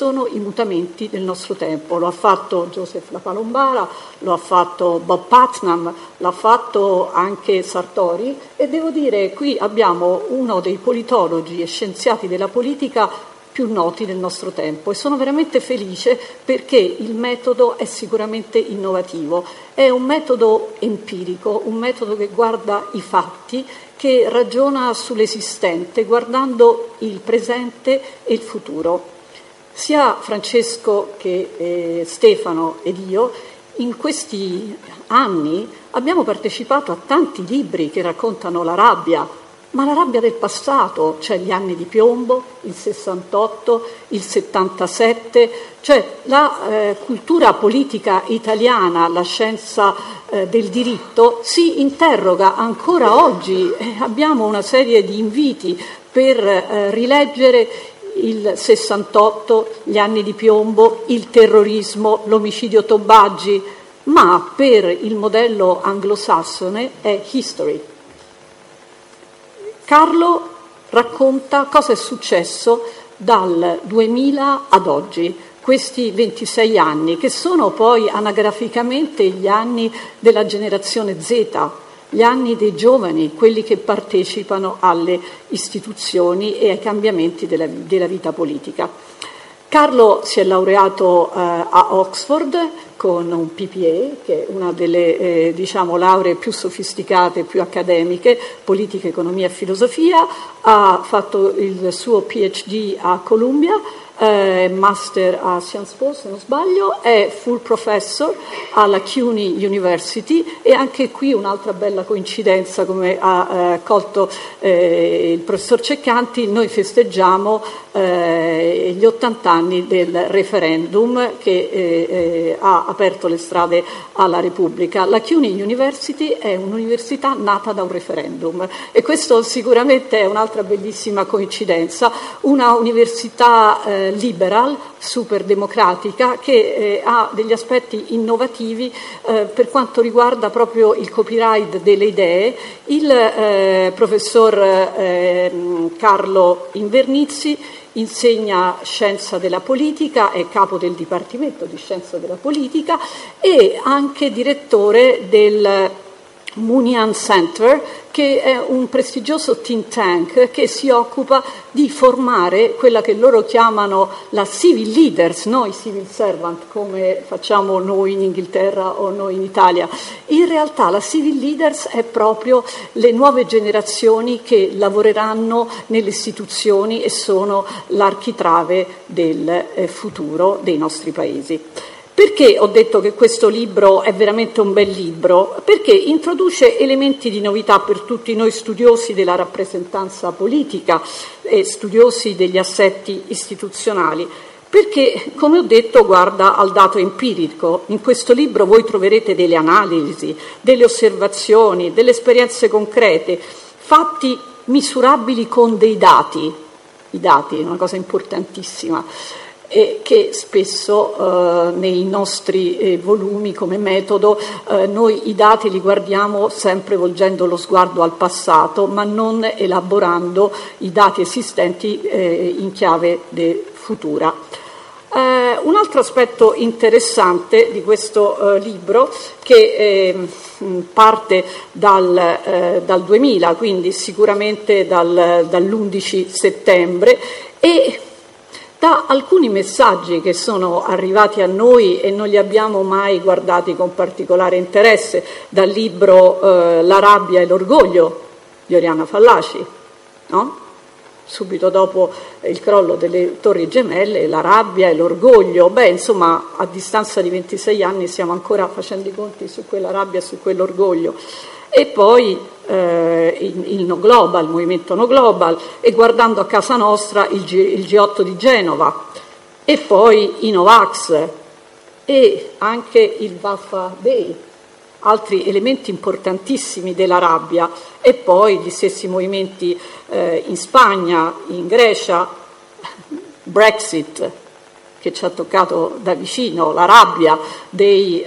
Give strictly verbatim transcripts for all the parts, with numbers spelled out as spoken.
sono i mutamenti del nostro tempo. Lo ha fatto Joseph La Palombara, lo ha fatto Bob Putnam, l'ha fatto anche Sartori, e devo dire qui abbiamo uno dei politologi e scienziati della politica più noti del nostro tempo, e sono veramente felice perché il metodo è sicuramente innovativo, è un metodo empirico, un metodo che guarda i fatti, che ragiona sull'esistente guardando il presente e il futuro. Sia Francesco che eh, Stefano ed io in questi anni abbiamo partecipato a tanti libri che raccontano la rabbia, ma la rabbia del passato, cioè gli anni di piombo, il sessantotto, il settantasette, cioè la eh, cultura politica italiana, la scienza eh, del diritto si interroga ancora oggi. Eh, abbiamo una serie di inviti per eh, rileggere il sessantotto, gli anni di piombo, il terrorismo, l'omicidio Tobaggi, ma per il modello anglosassone è history. Carlo racconta cosa è successo dal duemila ad oggi, questi ventisei anni, che sono poi anagraficamente gli anni della generazione Z, gli anni dei giovani, quelli che partecipano alle istituzioni e ai cambiamenti della, della vita politica. Carlo si è laureato eh, a Oxford con un P P A, che è una delle eh, diciamo, lauree più sofisticate, più accademiche, politica, economia e filosofia, ha fatto il suo P H D a Columbia, eh, master a Sciences Po se non sbaglio, è full professor alla CUNY University, e anche qui un'altra bella coincidenza, come ha eh, colto eh, il professor Ceccanti, noi festeggiamo eh, gli ottanta anni del referendum che eh, eh, ha aperto le strade alla Repubblica. La CUNY University è un'università nata da un referendum, e questo sicuramente è un'altra bellissima coincidenza, una università eh, liberal, super democratica, che eh, ha degli aspetti innovativi eh, per quanto riguarda proprio il copyright delle idee. Il eh, professor eh, Carlo Invernizzi insegna scienza della politica, è capo del Dipartimento di Scienza della Politica e anche direttore del Munian Center, che è un prestigioso think tank che si occupa di formare quella che loro chiamano la civil leaders, noi civil servant come facciamo noi in Inghilterra o noi in Italia. In realtà la civil leaders è proprio le nuove generazioni che lavoreranno nelle istituzioni e sono l'architrave del futuro dei nostri paesi. Perché ho detto che questo libro è veramente un bel libro? Perché introduce elementi di novità per tutti noi studiosi della rappresentanza politica e studiosi degli assetti istituzionali. Perché, come ho detto, guarda al dato empirico. In questo libro voi troverete delle analisi, delle osservazioni, delle esperienze concrete, fatti misurabili con dei dati. I dati è una cosa importantissima, e che spesso eh, nei nostri eh, volumi come metodo eh, noi i dati li guardiamo sempre volgendo lo sguardo al passato, ma non elaborando i dati esistenti eh, in chiave de futura. Eh, un altro aspetto interessante di questo eh, libro, che eh, parte dal, eh, dal duemila, quindi sicuramente dal, dall'undici settembre, e da alcuni messaggi che sono arrivati a noi e non li abbiamo mai guardati con particolare interesse, dal libro eh, La rabbia e l'orgoglio di Oriana Fallaci, no? Subito dopo il crollo delle Torri Gemelle, la rabbia e l'orgoglio. Beh, insomma, a distanza di ventisei anni stiamo ancora facendo i conti su quella rabbia e su quell'orgoglio. E poi eh, il, il No Global, il movimento No Global, e guardando a casa nostra il, G, il G otto di Genova, e poi i Novax e anche il Vaffa Day, altri elementi importantissimi della rabbia, e poi gli stessi movimenti eh, in Spagna, in Grecia, Brexit, che ci ha toccato da vicino, la rabbia dei,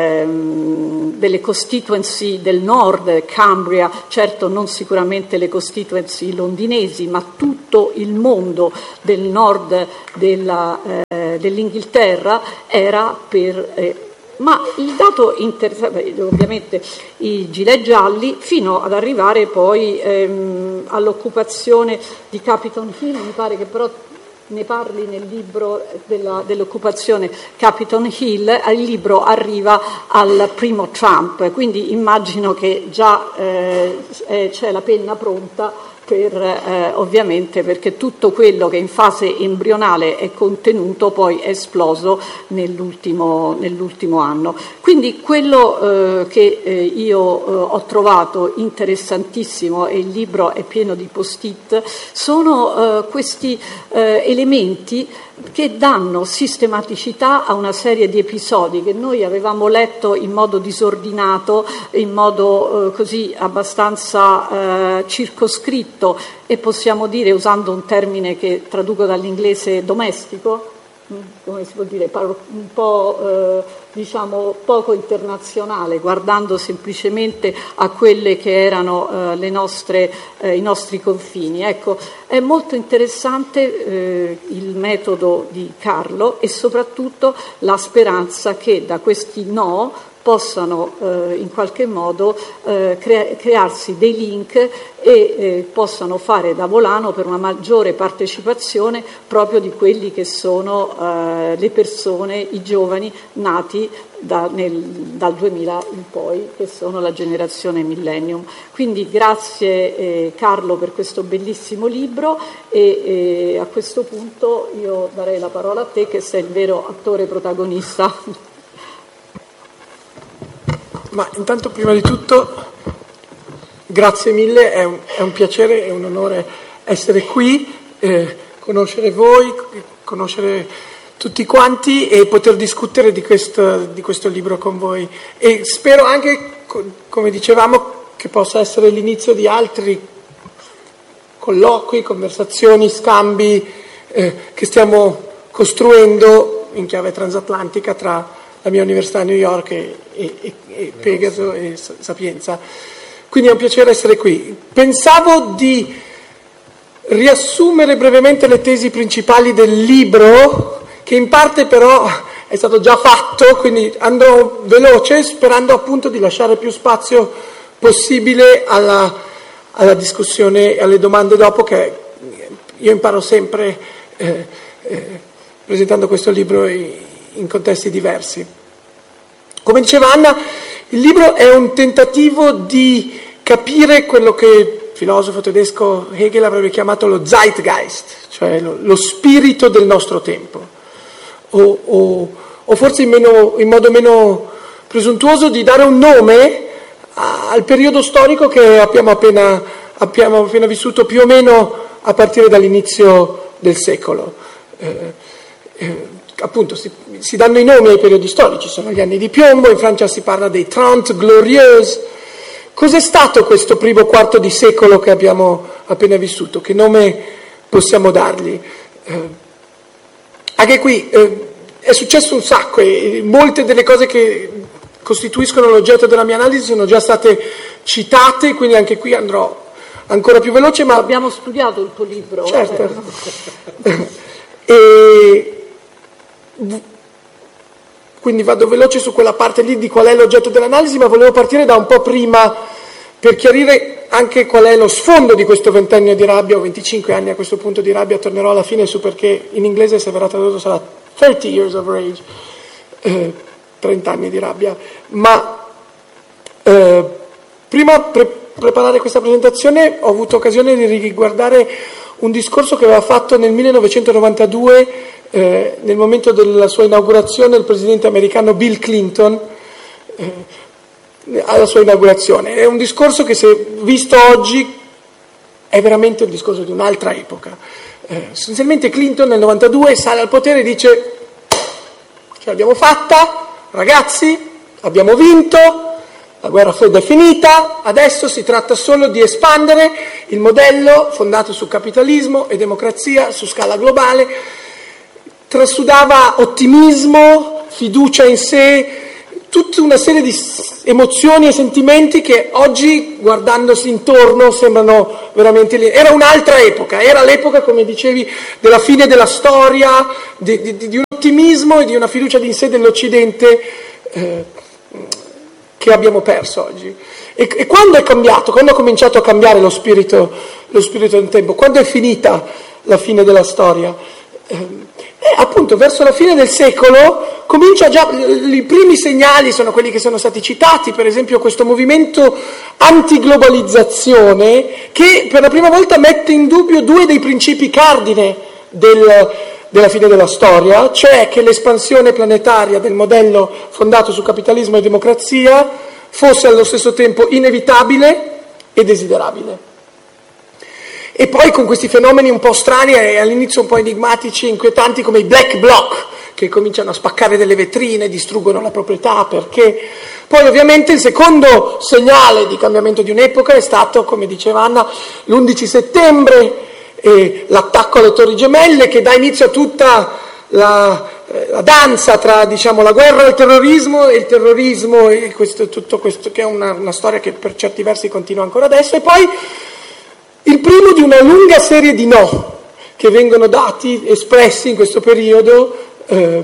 ehm, delle constituency del nord, Cambria, certo non sicuramente le constituency londinesi, ma tutto il mondo del nord della, eh, dell'Inghilterra era per... Eh, ma il dato interessante, ovviamente i gilet gialli, fino ad arrivare poi ehm, all'occupazione di Capitol Hill, mi pare che però ne parli nel libro della, dell'occupazione Capitol Hill, il libro arriva al primo Trump, quindi immagino che già eh, c'è la penna pronta per eh, ovviamente perché tutto quello che in fase embrionale è contenuto poi è esploso nell'ultimo, nell'ultimo anno. Quindi quello eh, che eh, io eh, ho trovato interessantissimo, e il libro è pieno di post-it, sono eh, questi eh, elementi che danno sistematicità a una serie di episodi che noi avevamo letto in modo disordinato, in modo eh, così abbastanza eh, circoscritto e possiamo dire, usando un termine che traduco dall'inglese, domestico, come si può dire, un po' eh, diciamo poco internazionale, guardando semplicemente a quelle che erano eh, le nostre, eh, i nostri confini. Ecco, è molto interessante eh, il metodo di Carlo e soprattutto la speranza che da questi no possano eh, in qualche modo eh, crea- crearsi dei link e eh, possano fare da volano per una maggiore partecipazione proprio di quelli che sono eh, le persone, i giovani nati da, nel, dal duemila in poi, che sono la generazione millennium. Quindi grazie eh, Carlo per questo bellissimo libro e eh, a questo punto io darei la parola a te che sei il vero attore protagonista. Ma intanto, prima di tutto, grazie mille, è un, è un piacere e un onore essere qui, eh, conoscere voi, conoscere tutti quanti e poter discutere di questo, di questo libro con voi. E spero anche, come dicevamo, che possa essere l'inizio di altri colloqui, conversazioni, scambi eh, che stiamo costruendo in chiave transatlantica tra la mia università a New York e, e, e Pegaso e Sapienza. Quindi è un piacere essere qui. Pensavo di riassumere brevemente le tesi principali del libro, che in parte però è stato già fatto, quindi andrò veloce, sperando appunto di lasciare più spazio possibile alla, alla discussione e alle domande dopo, che io imparo sempre eh, eh, presentando questo libro in, in contesti diversi. Come diceva Anna, il libro è un tentativo di capire quello che il filosofo tedesco Hegel avrebbe chiamato lo Zeitgeist, cioè lo, lo spirito del nostro tempo, o, o, o forse in, meno, in modo meno presuntuoso di dare un nome a, al periodo storico che abbiamo appena, abbiamo appena vissuto, più o meno a partire dall'inizio del secolo. Eh, eh, appunto si, si danno i nomi ai periodi storici, sono gli anni di piombo, in Francia si parla dei Trente Glorieuses. Cos'è stato questo primo quarto di secolo che abbiamo appena vissuto? Che nome possiamo dargli? Eh, anche qui eh, è successo un sacco e molte delle cose che costituiscono l'oggetto della mia analisi sono già state citate, quindi anche qui andrò ancora più veloce. Ma abbiamo studiato il tuo libro. Certo. e Quindi vado veloce su quella parte lì di qual è l'oggetto dell'analisi, ma volevo partire da un po' prima per chiarire anche qual è lo sfondo di questo ventennio di rabbia, o venticinque anni a questo punto di rabbia. Tornerò alla fine su perché in inglese, se verrà tradotto, sarà thirty years of rage, eh, trenta anni di rabbia. Ma eh, prima pre- preparare questa presentazione ho avuto occasione di riguardare un discorso che aveva fatto nel millenovecentonovantadue, eh, nel momento della sua inaugurazione, il presidente americano Bill Clinton, eh, alla sua inaugurazione. È un discorso che, se visto oggi, è veramente un discorso di un'altra epoca. Eh, essenzialmente Clinton nel novantadue sale al potere e dice: ce l'abbiamo fatta, ragazzi, abbiamo vinto, la guerra fredda è finita, adesso si tratta solo di espandere il modello fondato su capitalismo e democrazia su scala globale. trasudava ottimismo, fiducia in sé, tutta una serie di emozioni e sentimenti che oggi, guardandosi intorno, sembrano veramente lì. Era un'altra epoca, era l'epoca, come dicevi, della fine della storia, di, di, di un ottimismo e di una fiducia in sé dell'Occidente eh, che abbiamo perso oggi. E, e quando è cambiato, quando ha cominciato a cambiare lo spirito, lo spirito del tempo, quando è finita la fine della storia? Eh, eh, appunto, verso la fine del secolo comincia già, i primi segnali sono quelli che sono stati citati, per esempio questo movimento antiglobalizzazione che per la prima volta mette in dubbio due dei principi cardine del, della fine della storia, cioè che l'espansione planetaria del modello fondato su capitalismo e democrazia fosse allo stesso tempo inevitabile e desiderabile. E poi con questi fenomeni un po' strani e all'inizio un po' enigmatici e inquietanti come i black bloc, che cominciano a spaccare delle vetrine, distruggono la proprietà, perché... Poi ovviamente il secondo segnale di cambiamento di un'epoca è stato, come diceva Anna, l'undici settembre, e l'attacco alle Torri Gemelle, che dà inizio a tutta la, eh, la danza tra, diciamo, la guerra al terrorismo e il terrorismo, e questo, tutto questo, che è una, una storia che per certi versi continua ancora adesso, e poi il primo di una lunga serie di no che vengono dati, espressi in questo periodo. Eh,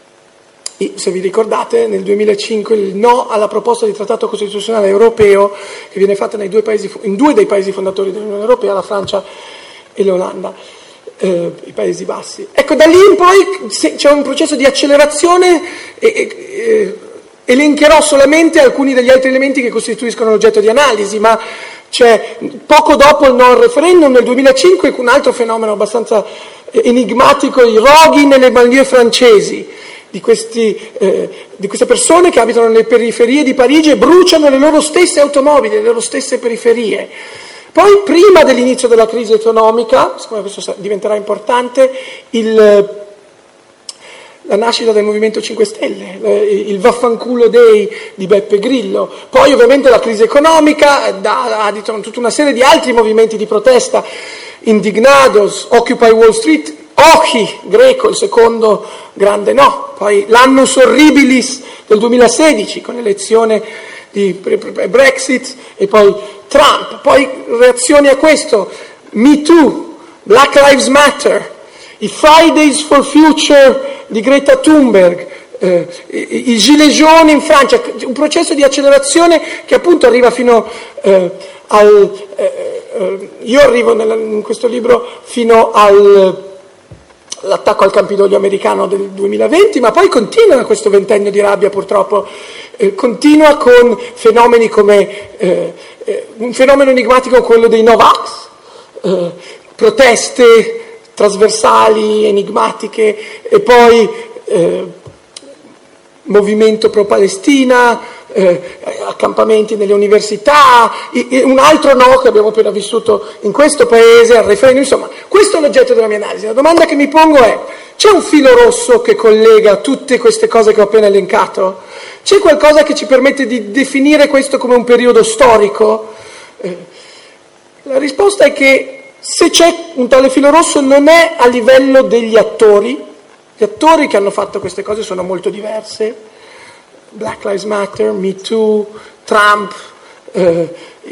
se vi ricordate, nel duemilacinque il no alla proposta di trattato costituzionale europeo che viene fatta nei due paesi, in due dei paesi fondatori dell'Unione Europea, la Francia e l'Olanda, eh, i Paesi Bassi. Ecco, da lì in poi c'è un processo di accelerazione e, e, e elencherò solamente alcuni degli altri elementi che costituiscono l'oggetto di analisi, ma c'è poco dopo il no al referendum, nel duemilacinque, un altro fenomeno abbastanza enigmatico, i roghi nelle banlieue francesi, di, questi, eh, di queste persone che abitano nelle periferie di Parigi e bruciano le loro stesse automobili, le loro stesse periferie. Poi, prima dell'inizio della crisi economica, siccome questo diventerà importante, il... la nascita del Movimento cinque Stelle, il Vaffanculo Day di Beppe Grillo, poi ovviamente la crisi economica ha tutta una serie di altri movimenti di protesta, Indignados, Occupy Wall Street, Ochi greco, il secondo grande no, poi l'annus horribilis del duemilasedici con l'elezione di Brexit e poi Trump, poi reazioni a questo, Me Too, Black Lives Matter, i Fridays for Future di Greta Thunberg, eh, i, i Gilets jaunes in Francia, un processo di accelerazione che appunto arriva fino eh, al... Eh, eh, io arrivo nella, in questo libro fino al... l'attacco al Campidoglio americano del duemilaventi, ma poi continua questo ventennio di rabbia purtroppo, eh, continua con fenomeni come eh, eh, un fenomeno enigmatico quello dei Novax, eh, proteste trasversali, enigmatiche, e poi eh, movimento pro-Palestina, eh, accampamenti nelle università, e un altro no che abbiamo appena vissuto in questo paese, al referendum. Insomma, questo è l'oggetto della mia analisi. La domanda che mi pongo è: c'è un filo rosso che collega tutte queste cose che ho appena elencato? C'è qualcosa che ci permette di definire questo come un periodo storico? Eh, la risposta è che se c'è un tale filo rosso non è a livello degli attori. Gli attori che hanno fatto queste cose sono molto diverse. Black Lives Matter, Me Too, Trump, eh,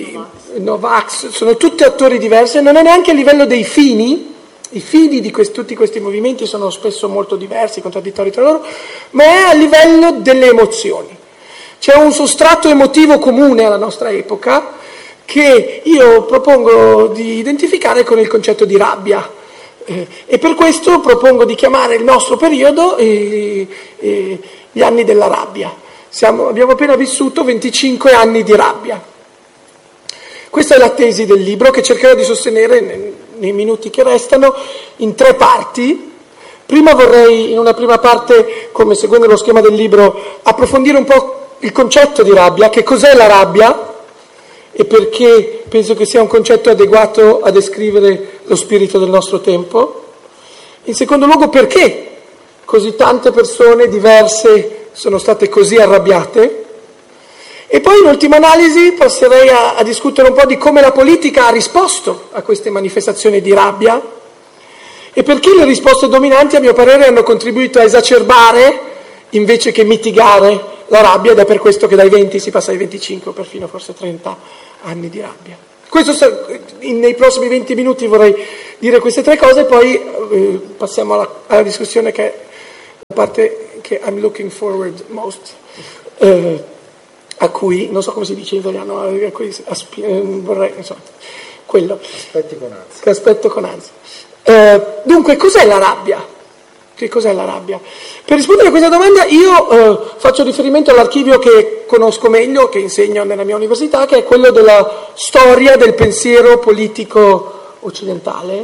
Novax, sono tutti attori diversi, non è neanche a livello dei fini. I fini di questi, tutti questi movimenti sono spesso molto diversi, contraddittori tra loro, ma è a livello delle emozioni. C'è un sostrato emotivo comune alla nostra epoca che io propongo di identificare con il concetto di rabbia, eh, e per questo propongo di chiamare il nostro periodo eh, eh, gli anni della rabbia. Siamo, abbiamo appena vissuto venticinque anni di rabbia. Questa è la tesi del libro che cercherò di sostenere nei, nei minuti che restano in tre parti. Prima vorrei, in una prima parte, come seguendo lo schema del libro, approfondire un po' il concetto di rabbia, che cos'è la rabbia, e perché penso che sia un concetto adeguato a descrivere lo spirito del nostro tempo. In secondo luogo, perché così tante persone diverse sono state così arrabbiate. E poi, in ultima analisi, passerei a, a discutere un po' di come la politica ha risposto a queste manifestazioni di rabbia e perché le risposte dominanti, a mio parere, hanno contribuito a esacerbare invece che mitigare la rabbia, ed è per questo che dai venti si passa ai venticinque, perfino forse trenta anni di rabbia. Questo, nei prossimi venti minuti vorrei dire queste tre cose, poi eh, passiamo alla, alla discussione, che è la parte che I'm looking forward most, eh, a cui, non so come si dice in italiano, a cui aspi- eh, vorrei, insomma, quello. Aspetti con ansia. Che aspetto con ansia. Eh, dunque, cos'è la rabbia? Che cos'è la rabbia? Per rispondere a questa domanda io eh, faccio riferimento all'archivio che conosco meglio, che insegno nella mia università, che è quello della storia del pensiero politico occidentale.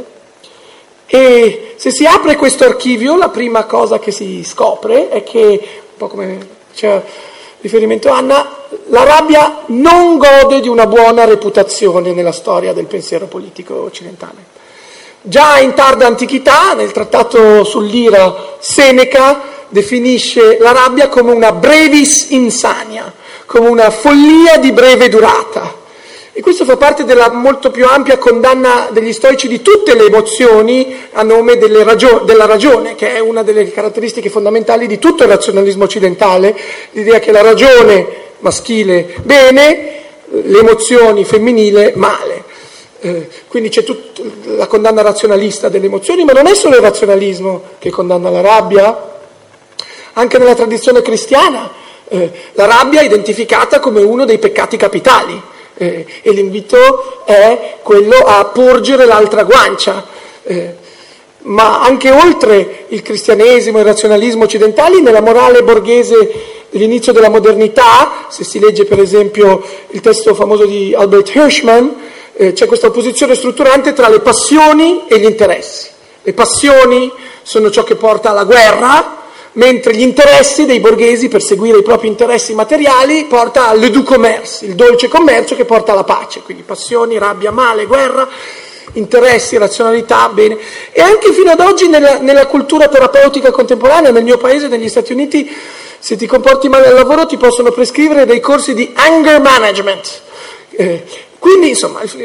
E se si apre questo archivio, la prima cosa che si scopre è che, un po' come c'è riferimento Anna, la rabbia non gode di una buona reputazione nella storia del pensiero politico occidentale. Già in tarda antichità, nel trattato sull'ira, Seneca definisce la rabbia come una brevis insania, come una follia di breve durata. E questo fa parte della molto più ampia condanna degli stoici di tutte le emozioni a nome delle ragio- della ragione, che è una delle caratteristiche fondamentali di tutto il razionalismo occidentale, l'idea che la ragione maschile bene, le emozioni femminile male. Eh, quindi c'è tutta la condanna razionalista delle emozioni, ma non è solo il razionalismo che condanna la rabbia. Anche nella tradizione cristiana eh, la rabbia è identificata come uno dei peccati capitali, eh, e l'invito è quello a porgere l'altra guancia. Eh, ma anche oltre il cristianesimo e il razionalismo occidentali, nella morale borghese dell'inizio della modernità, se si legge per esempio il testo famoso di Albert Hirschman, Eh, c'è questa opposizione strutturante tra le passioni e gli interessi. Le passioni sono ciò che porta alla guerra, mentre gli interessi dei borghesi per seguire i propri interessi materiali porta al du commerce, il dolce commercio che porta alla pace. Quindi passioni, rabbia, male, guerra, interessi, razionalità, bene. E anche fino ad oggi nella, nella cultura terapeutica contemporanea, nel mio paese, negli Stati Uniti, se ti comporti male al lavoro ti possono prescrivere dei corsi di anger management. Eh, Quindi, insomma, il,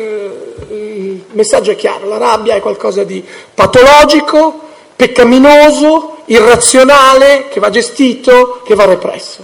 il messaggio è chiaro: la rabbia è qualcosa di patologico, peccaminoso, irrazionale, che va gestito, che va represso.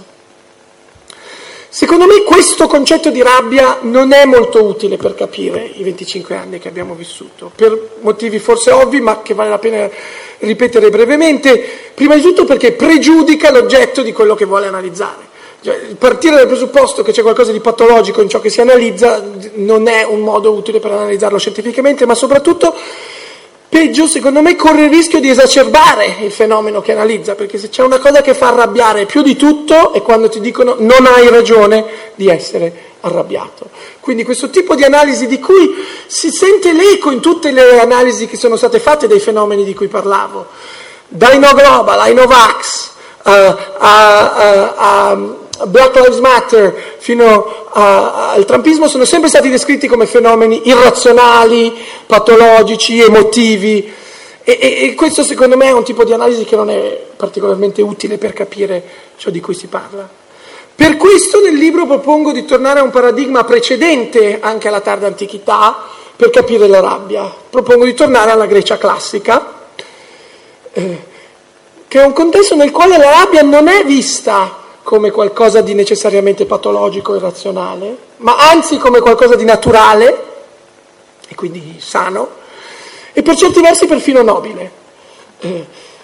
Secondo me questo concetto di rabbia non è molto utile per capire i venticinque anni che abbiamo vissuto, per motivi forse ovvi, ma che vale la pena ripetere brevemente. Prima di tutto perché pregiudica l'oggetto di quello che vuole analizzare. Cioè, partire dal presupposto che c'è qualcosa di patologico in ciò che si analizza non è un modo utile per analizzarlo scientificamente, ma soprattutto, peggio, secondo me, corre il rischio di esacerbare il fenomeno che analizza, perché se c'è una cosa che fa arrabbiare più di tutto è quando ti dicono non hai ragione di essere arrabbiato. Quindi questo tipo di analisi, di cui si sente l'eco in tutte le analisi che sono state fatte dei fenomeni di cui parlavo, dai No Global, ai Novax, uh, a, a, a Black Lives Matter fino a, al trumpismo, sono sempre stati descritti come fenomeni irrazionali, patologici, emotivi, e, e, e questo secondo me è un tipo di analisi che non è particolarmente utile per capire ciò di cui si parla. Per questo nel libro propongo di tornare a un paradigma precedente anche alla tarda antichità per capire la rabbia. Propongo di tornare alla Grecia classica, eh, che è un contesto nel quale la rabbia non è vista come qualcosa di necessariamente patologico e razionale, ma anzi come qualcosa di naturale e quindi sano, e per certi versi perfino nobile. Eh,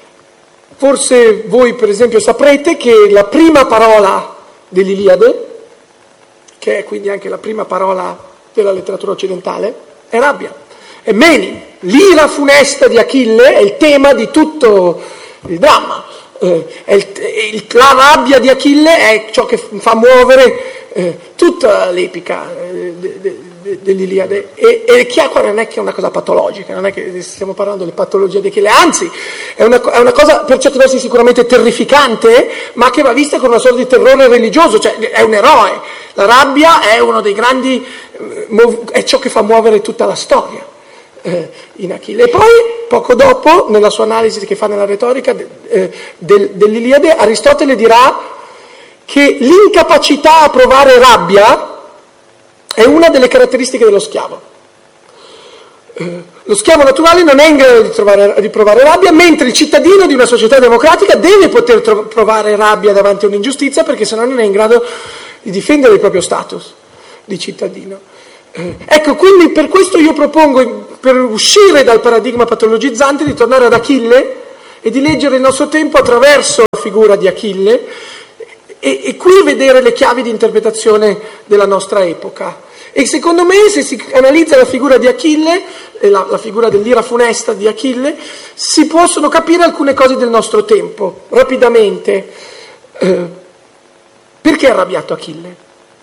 forse voi per esempio saprete che la prima parola dell'Iliade, che è quindi anche la prima parola della letteratura occidentale, è rabbia, è Meni, l'ira funesta di Achille è il tema di tutto il dramma. Eh, è il, il, la rabbia di Achille è ciò che fa muovere eh, tutta l'epica eh, de, de, de, dell'Iliade, e, e Chiacqua non è che è una cosa patologica, non è che stiamo parlando delle patologie di Achille, anzi è una, è una cosa per certi versi sicuramente terrificante, ma che va vista con una sorta di terrore religioso, cioè è un eroe. La rabbia è uno dei grandi, è ciò che fa muovere tutta la storia eh, in Achille. E poi poco dopo, nella sua analisi che fa nella retorica eh, del, dell'Iliade, Aristotele dirà che l'incapacità a provare rabbia è una delle caratteristiche dello schiavo. Eh, lo schiavo naturale non è in grado di, trovare, di provare rabbia, mentre il cittadino di una società democratica deve poter tro- provare rabbia davanti a un'ingiustizia, perché sennò non è in grado di difendere il proprio status di cittadino. Eh, ecco, quindi per questo io propongo, per uscire dal paradigma patologizzante, di tornare ad Achille e di leggere il nostro tempo attraverso la figura di Achille e, e qui vedere le chiavi di interpretazione della nostra epoca. E secondo me, se si analizza la figura di Achille, la, la figura dell'ira funesta di Achille, si possono capire alcune cose del nostro tempo. Rapidamente, eh, perché è arrabbiato Achille?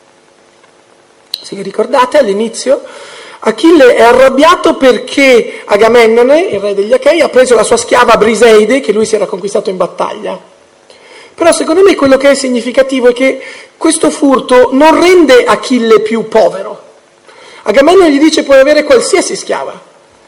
Se vi ricordate, all'inizio Achille è arrabbiato perché Agamennone, il re degli Achei, ha preso la sua schiava Briseide, che lui si era conquistato in battaglia. Però secondo me quello che è significativo è che questo furto non rende Achille più povero. Agamennone gli dice: puoi avere qualsiasi schiava.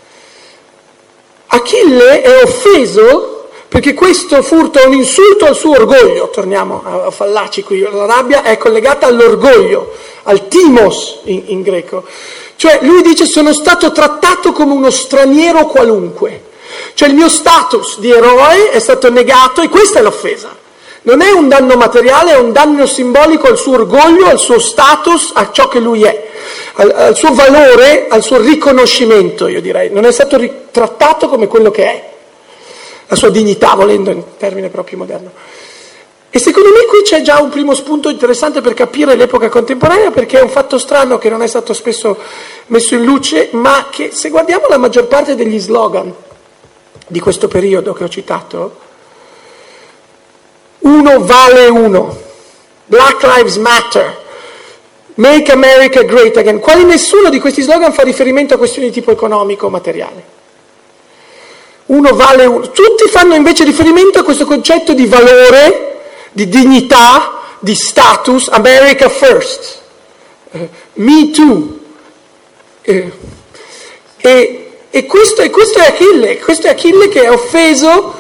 Achille è offeso perché questo furto è un insulto al suo orgoglio. Torniamo a Fallaci qui, la rabbia è collegata all'orgoglio, al timos in, in greco. Cioè lui dice: sono stato trattato come uno straniero qualunque. Cioè il mio status di eroe è stato negato, e questa è l'offesa. Non è un danno materiale, è un danno simbolico al suo orgoglio, al suo status, a ciò che lui è, al, al suo valore, al suo riconoscimento, io direi. Non è stato ritrattato come quello che è, la sua dignità, volendo, in termine proprio moderno. E secondo me qui c'è già un primo spunto interessante per capire l'epoca contemporanea, perché è un fatto strano che non è stato spesso messo in luce, ma che, se guardiamo la maggior parte degli slogan di questo periodo che ho citato, uno vale uno, Black Lives Matter, Make America Great Again, quasi nessuno di questi slogan fa riferimento a questioni di tipo economico o materiale. Uno vale uno, tutti fanno invece riferimento a questo concetto di valore, di dignità, di status, America First, uh, Me Too. Eh, e, e, questo, e questo è Achille, questo è Achille che è offeso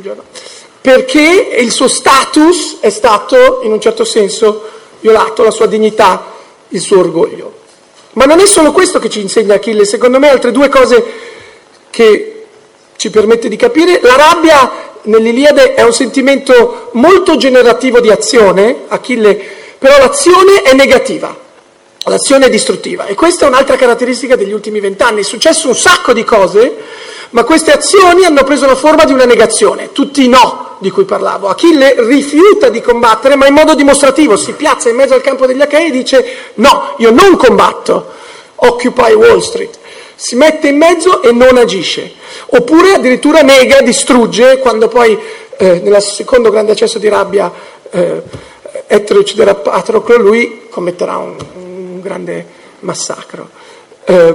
perché il suo status è stato, in un certo senso, violato, la sua dignità, il suo orgoglio. Ma non è solo questo che ci insegna Achille, secondo me altre due cose che ci permette di capire. La rabbia nell'Iliade è un sentimento molto generativo di azione, Achille, però l'azione è negativa, l'azione è distruttiva, e questa è un'altra caratteristica degli ultimi vent'anni. È successo un sacco di cose, ma queste azioni hanno preso la forma di una negazione, tutti i no di cui parlavo. Achille rifiuta di combattere, ma in modo dimostrativo, si piazza in mezzo al campo degli Achei e dice: no, io non combatto, Occupy Wall Street. Si mette in mezzo e non agisce. Oppure addirittura nega, distrugge, quando poi eh, nel secondo grande accesso di rabbia eh, Ettore ucciderà Patroclo, lui commetterà un, un grande massacro. Eh,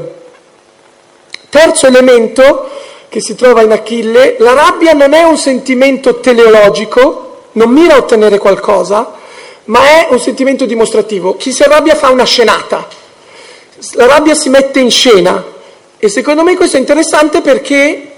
terzo elemento che si trova in Achille: la rabbia non è un sentimento teleologico, non mira a ottenere qualcosa, ma è un sentimento dimostrativo. Chi si arrabbia fa una scenata, la rabbia si mette in scena, e secondo me questo è interessante perché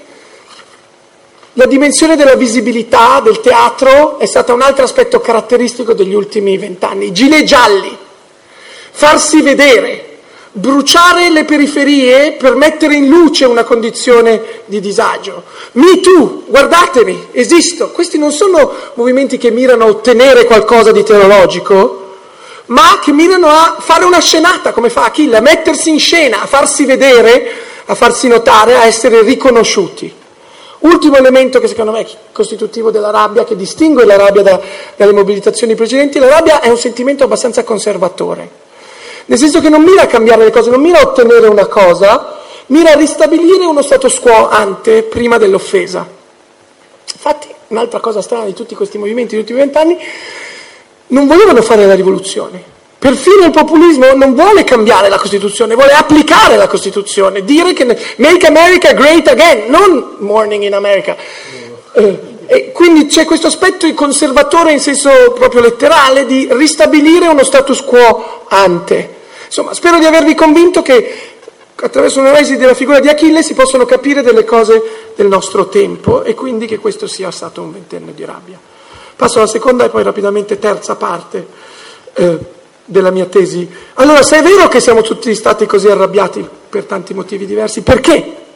la dimensione della visibilità del teatro è stata un altro aspetto caratteristico degli ultimi vent'anni. I gilet gialli, farsi vedere, bruciare le periferie per mettere in luce una condizione di disagio. Me Too, guardatemi, esisto. Questi non sono movimenti che mirano a ottenere qualcosa di teologico, ma che mirano a fare una scenata, come fa Achille, a mettersi in scena, a farsi vedere, a farsi notare, a essere riconosciuti. Ultimo elemento che secondo me è costitutivo della rabbia, che distingue la rabbia da, dalle mobilitazioni precedenti: la rabbia è un sentimento abbastanza conservatore. Nel senso che non mira a cambiare le cose, non mira a ottenere una cosa, mira a ristabilire uno status quo ante, prima dell'offesa. Infatti, un'altra cosa strana di tutti questi movimenti degli ultimi vent'anni, non volevano fare la rivoluzione. Perfino il populismo non vuole cambiare la Costituzione, vuole applicare la Costituzione, dire che Make America Great Again, non Morning in America. Eh, e quindi c'è questo aspetto conservatore in senso proprio letterale, di ristabilire uno status quo ante. Insomma, spero di avervi convinto che attraverso un'analisi della figura di Achille si possono capire delle cose del nostro tempo, e quindi che questo sia stato un ventennio di rabbia. Passo alla seconda e poi rapidamente terza parte eh, della mia tesi. Allora, se è vero che siamo tutti stati così arrabbiati per tanti motivi diversi, perché?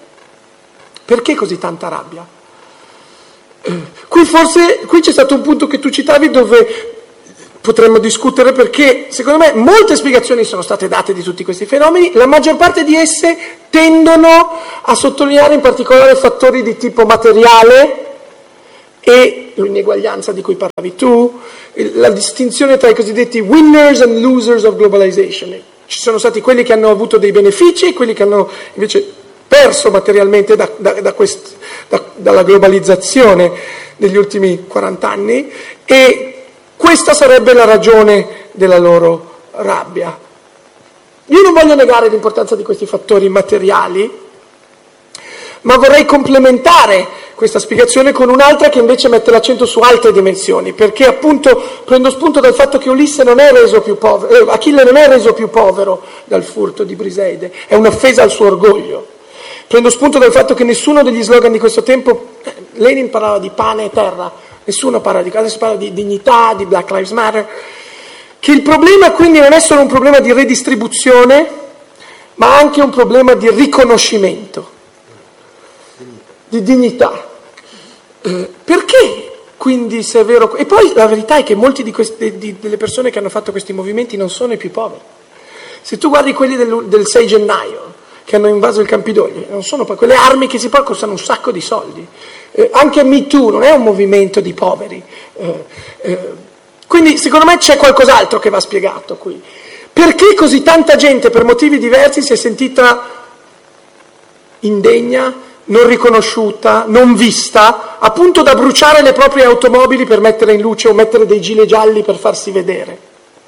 Perché così tanta rabbia? Eh, qui forse, qui c'è stato un punto che tu citavi dove potremmo discutere, perché secondo me molte spiegazioni sono state date di tutti questi fenomeni, la maggior parte di esse tendono a sottolineare in particolare fattori di tipo materiale e l'ineguaglianza di cui parlavi tu, la distinzione tra i cosiddetti winners and losers of globalization. Ci sono stati quelli che hanno avuto dei benefici e quelli che hanno invece perso materialmente da, da, da quest, da, dalla globalizzazione degli ultimi quaranta anni, e questa sarebbe la ragione della loro rabbia. Io non voglio negare l'importanza di questi fattori materiali, ma vorrei complementare questa spiegazione con un'altra che invece mette l'accento su altre dimensioni, perché appunto prendo spunto dal fatto che Ulisse non è reso più povero, eh, Achille non è reso più povero dal furto di Briseide, è un'offesa al suo orgoglio. Prendo spunto dal fatto che nessuno degli slogan di questo tempo, eh, Lenin parlava di pane e terra, nessuno parla di cosa, si parla di dignità, di Black Lives Matter, che il problema quindi non è solo un problema di redistribuzione, ma anche un problema di riconoscimento, di dignità. Eh, perché quindi, se è vero, e poi la verità è che molti di queste, di, delle persone che hanno fatto questi movimenti non sono i più poveri. Se tu guardi quelli del, del sei gennaio che hanno invaso il Campidoglio, non sono poi quelle armi che si portano, costano un sacco di soldi. Eh, anche Me Too non è un movimento di poveri. Eh, eh, quindi secondo me c'è qualcos'altro che va spiegato qui. Perché così tanta gente per motivi diversi si è sentita indegna, non riconosciuta, non vista, a punto da bruciare le proprie automobili per mettere in luce o mettere dei gilet gialli per farsi vedere?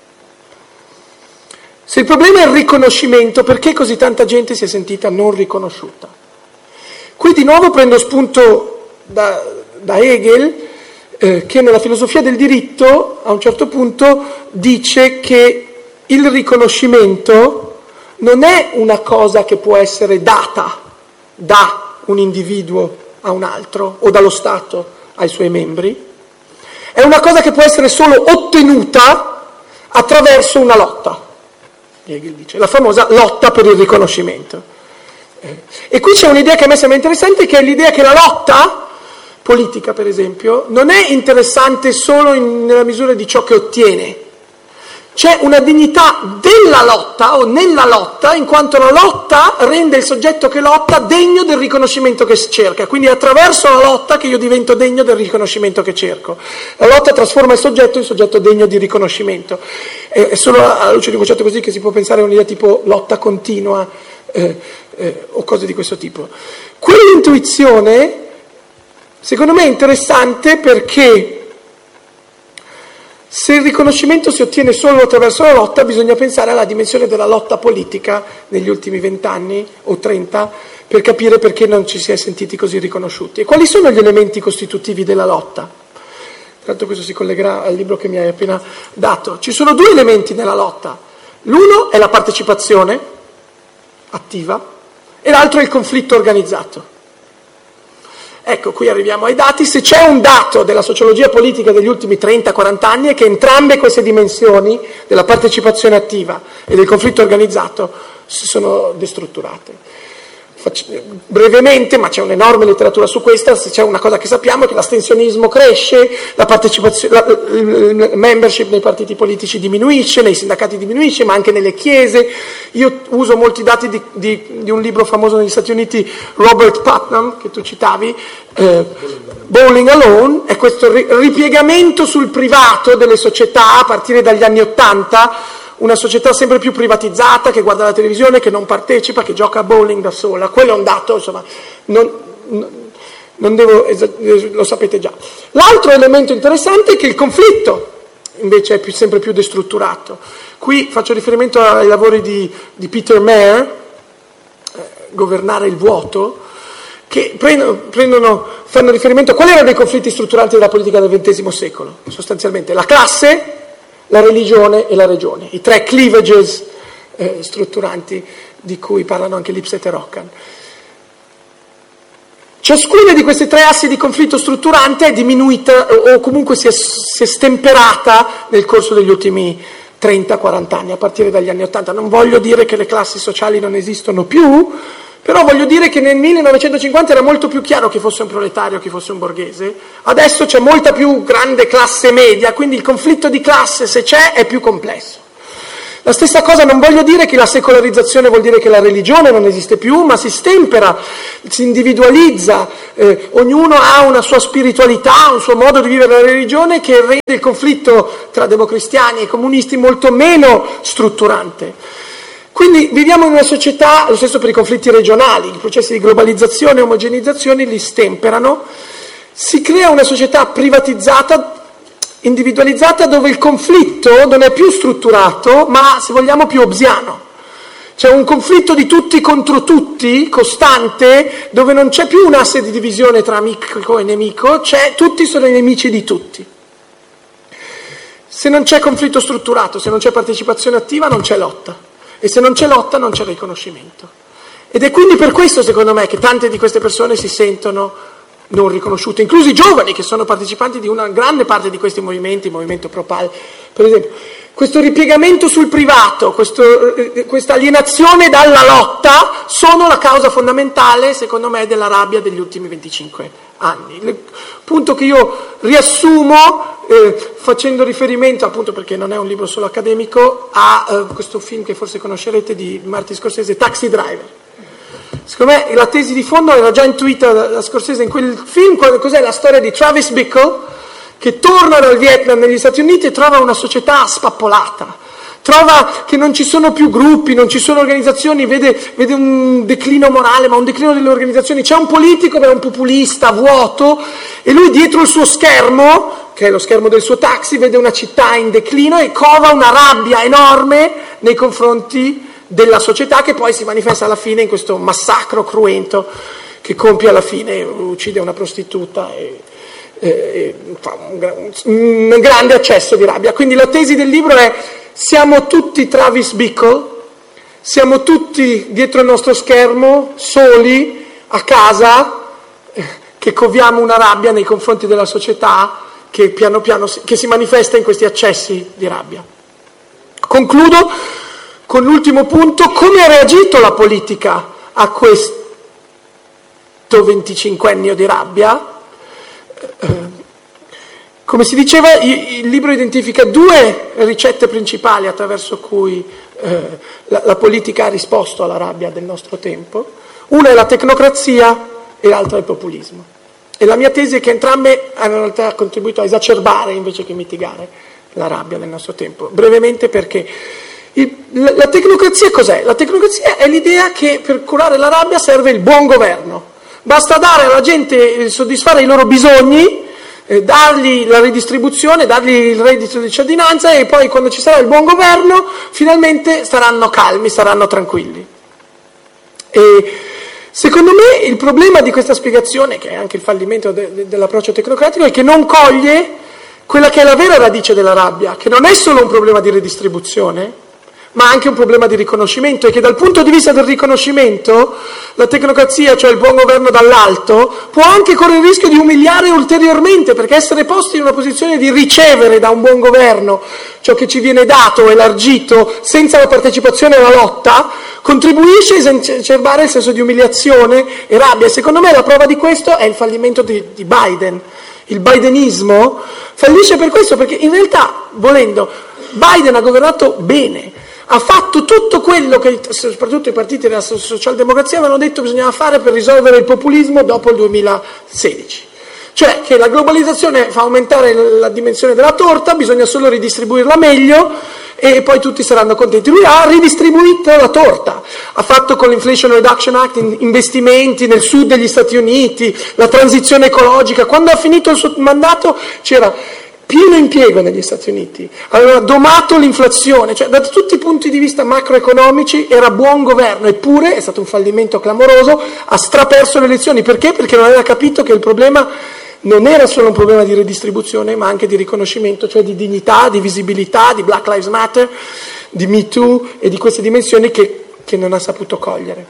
Se il problema è il riconoscimento, perché così tanta gente si è sentita non riconosciuta? Qui di nuovo prendo spunto da, da Hegel, eh, che nella filosofia del diritto a un certo punto dice che il riconoscimento non è una cosa che può essere data da un individuo a un altro o dallo Stato ai suoi membri, è una cosa che può essere solo ottenuta attraverso una lotta. Hegel dice, la famosa lotta per il riconoscimento. Eh, e qui c'è un'idea che a me sembra interessante, che è l'idea che la lotta politica, per esempio, non è interessante solo in, nella misura di ciò che ottiene. C'è una dignità della lotta o nella lotta, in quanto la lotta rende il soggetto che lotta degno del riconoscimento che cerca. Quindi è attraverso la lotta che io divento degno del riconoscimento che cerco. La lotta trasforma il soggetto in soggetto degno di riconoscimento. È solo alla luce di un concetto così che si può pensare a un'idea tipo lotta continua eh, eh, o cose di questo tipo. Quell'intuizione, secondo me, è interessante perché se il riconoscimento si ottiene solo attraverso la lotta, bisogna pensare alla dimensione della lotta politica negli ultimi vent'anni o trenta per capire perché non ci si è sentiti così riconosciuti. E quali sono gli elementi costitutivi della lotta? Tra l'altro questo si collegherà al libro che mi hai appena dato. Ci sono due elementi nella lotta. L'uno è la partecipazione attiva e l'altro è il conflitto organizzato. Ecco, qui arriviamo ai dati. Se c'è un dato della sociologia politica degli ultimi trenta quaranta anni è che entrambe queste dimensioni della partecipazione attiva e del conflitto organizzato si sono destrutturate. Faccio, brevemente, ma c'è un'enorme letteratura su questa, se c'è una cosa che sappiamo è che l'astensionismo cresce, la partecipazione, la, il membership nei partiti politici diminuisce, nei sindacati diminuisce, ma anche nelle chiese. Io uso molti dati di, di, di un libro famoso negli Stati Uniti, Robert Putnam, che tu citavi, eh, Bowling Alone, è questo ripiegamento sul privato delle società a partire dagli anni Ottanta, una società sempre più privatizzata, che guarda la televisione, che non partecipa, che gioca a bowling da sola. Quello è un dato, insomma, non, non devo, lo sapete già. L'altro elemento interessante è che il conflitto invece è più, sempre più destrutturato. Qui faccio riferimento ai lavori di, di Peter Mayer, eh, Governare il vuoto, che prendono, prendono, fanno riferimento a quali erano i conflitti strutturanti della politica del ventesimo secolo, sostanzialmente la classe, la religione e la regione, i tre cleavages eh, strutturanti di cui parlano anche Lipset e Roccan. Ciascuna di questi tre assi di conflitto strutturante è diminuita o comunque si è, si è stemperata nel corso degli ultimi trenta quaranta anni, a partire dagli anni ottanta. Non voglio dire che le classi sociali non esistono più, Però voglio dire che nel millenovecentocinquanta era molto più chiaro chi fosse un proletario, chi fosse un borghese. Adesso c'è molta più grande classe media, quindi il conflitto di classe, se c'è, è più complesso. La stessa cosa non voglio dire che la secolarizzazione vuol dire che la religione non esiste più, ma si stempera, si individualizza, eh, ognuno ha una sua spiritualità, un suo modo di vivere la religione che rende il conflitto tra democristiani e comunisti molto meno strutturante. Quindi viviamo in una società, lo stesso per i conflitti regionali, i processi di globalizzazione e omogenizzazione li stemperano, si crea una società privatizzata, individualizzata, dove il conflitto non è più strutturato, ma, se vogliamo, più hobbesiano. C'è un conflitto di tutti contro tutti, costante, dove non c'è più un asse di divisione tra amico e nemico, c'è, tutti sono i nemici di tutti. Se non c'è conflitto strutturato, se non c'è partecipazione attiva, non c'è lotta. E se non c'è lotta, non c'è riconoscimento. Ed è quindi per questo, secondo me, che tante di queste persone si sentono non riconosciute, inclusi i giovani che sono partecipanti di una grande parte di questi movimenti, il movimento Propal, per esempio. Questo ripiegamento sul privato, questo, eh, questa alienazione dalla lotta sono la causa fondamentale, secondo me, della rabbia degli ultimi venticinque anni. Il punto che io riassumo eh, facendo riferimento, appunto perché non è un libro solo accademico, a eh, questo film che forse conoscerete di Martin Scorsese, Taxi Driver. Secondo me la tesi di fondo era già intuita da, da Scorsese in quel film. Cos'è la storia di Travis Bickle, che torna dal Vietnam negli Stati Uniti e trova una società spappolata, trova che non ci sono più gruppi, non ci sono organizzazioni, vede, vede un declino morale, ma un declino delle organizzazioni. C'è un politico, ma è un populista, vuoto, e lui dietro il suo schermo, che è lo schermo del suo taxi, vede una città in declino e cova una rabbia enorme nei confronti della società, che poi si manifesta alla fine in questo massacro cruento che compie alla fine, uccide una prostituta e, e, e fa un, un grande accesso di rabbia. Quindi la tesi del libro è: siamo tutti Travis Bickle, siamo tutti dietro il nostro schermo, soli, a casa, che coviamo una rabbia nei confronti della società che piano piano si, che si manifesta in questi accessi di rabbia. Concludo con l'ultimo punto: come ha reagito la politica a questo venticinquennio di rabbia? Come si diceva, il libro identifica due ricette principali attraverso cui eh, la, la politica ha risposto alla rabbia del nostro tempo. Una è la tecnocrazia e l'altra è il populismo. E la mia tesi è che entrambe hanno in realtà contribuito a esacerbare invece che mitigare la rabbia del nostro tempo. Brevemente perché il, la, la tecnocrazia cos'è? La tecnocrazia è l'idea che per curare la rabbia serve il buon governo. Basta dare alla gente, soddisfare i loro bisogni, eh, dargli la ridistribuzione, dargli il reddito di cittadinanza, e poi quando ci sarà il buon governo finalmente saranno calmi, saranno tranquilli. E secondo me il problema di questa spiegazione, che è anche il fallimento de- de- dell'approccio tecnocratico, è che non coglie quella che è la vera radice della rabbia, che non è solo un problema di redistribuzione, ma anche un problema di riconoscimento, e che dal punto di vista del riconoscimento la tecnocrazia, cioè il buon governo dall'alto, può anche correre il rischio di umiliare ulteriormente, perché essere posti in una posizione di ricevere da un buon governo ciò che ci viene dato, elargito, senza la partecipazione alla lotta, contribuisce a esacerbare il senso di umiliazione e rabbia. E secondo me la prova di questo è il fallimento di, di Biden. Il bidenismo fallisce per questo, perché in realtà, volendo, Biden ha governato bene, ha fatto tutto quello che soprattutto i partiti della socialdemocrazia avevano detto bisognava fare per risolvere il populismo dopo il duemilasedici. Cioè che la globalizzazione fa aumentare la dimensione della torta, bisogna solo ridistribuirla meglio e poi tutti saranno contenti. Lui ha ridistribuito la torta, ha fatto con l'Inflation Reduction Act investimenti nel sud degli Stati Uniti, la transizione ecologica. Quando ha finito il suo mandato c'era pieno impiego negli Stati Uniti, aveva domato l'inflazione, cioè da tutti i punti di vista macroeconomici era buon governo, eppure è stato un fallimento clamoroso, ha straperso le elezioni. Perché? Perché non aveva capito che il problema non era solo un problema di redistribuzione, ma anche di riconoscimento, cioè di dignità, di visibilità, di Black Lives Matter, di Me Too e di queste dimensioni che, che non ha saputo cogliere.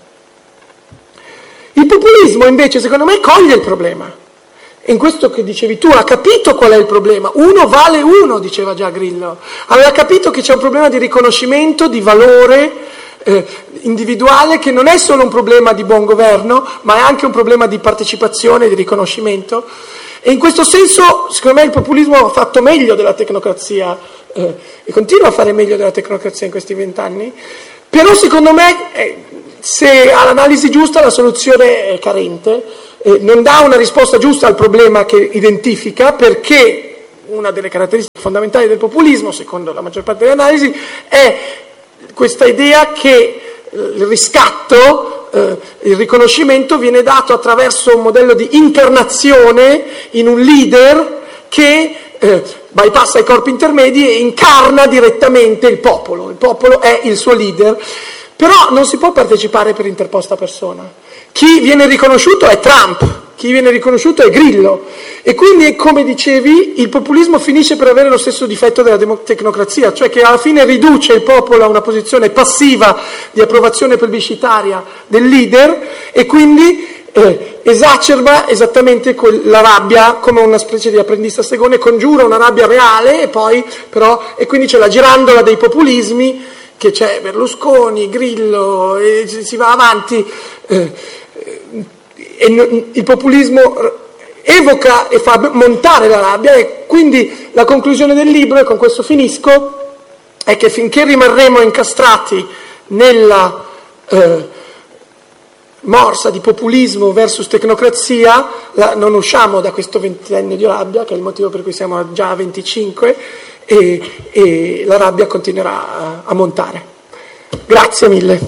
Il populismo invece, secondo me, coglie il problema. E in questo che dicevi tu, ha capito qual è il problema. Uno vale uno, diceva già Grillo. Aveva capito che c'è un problema di riconoscimento, di valore, eh, individuale, che non è solo un problema di buon governo, ma è anche un problema di partecipazione e di riconoscimento. E in questo senso, secondo me, il populismo ha fatto meglio della tecnocrazia eh, e continua a fare meglio della tecnocrazia in questi vent'anni, però secondo me, eh, se ha l'analisi giusta, la soluzione è carente, eh, non dà una risposta giusta al problema che identifica, perché una delle caratteristiche fondamentali del populismo, secondo la maggior parte delle analisi, è questa idea che il riscatto, eh, il riconoscimento viene dato attraverso un modello di incarnazione in un leader che eh, bypassa i corpi intermedi e incarna direttamente il popolo. Il popolo è il suo leader, però non si può partecipare per interposta persona. Chi viene riconosciuto è Trump, chi viene riconosciuto è Grillo, e quindi, come dicevi, il populismo finisce per avere lo stesso difetto della demo- tecnocrazia, cioè che alla fine riduce il popolo a una posizione passiva di approvazione plebiscitaria del leader e quindi eh, esacerba esattamente la rabbia come una specie di apprendista stregone, congiura una rabbia reale e poi però, e quindi c'è la girandola dei populismi, che c'è Berlusconi, Grillo, e si va avanti. Eh, e il populismo evoca e fa montare la rabbia, e quindi la conclusione del libro, e con questo finisco, è che finché rimarremo incastrati nella eh, morsa di populismo versus tecnocrazia, la, non usciamo da questo ventennio di rabbia, che è il motivo per cui siamo già a venticinque, e, e la rabbia continuerà a, a montare. Grazie mille.